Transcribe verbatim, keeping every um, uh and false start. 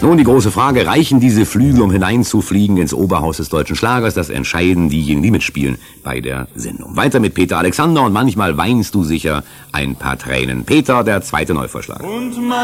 Nun die große Frage, reichen diese Flügel, um hineinzufliegen ins Oberhaus des deutschen Schlagers? Das entscheiden diejenigen, die mitspielen bei der Sendung. Weiter mit Peter Alexander und manchmal weinst du sicher ein paar Tränen. Peter, der zweite Neuvorschlag. Und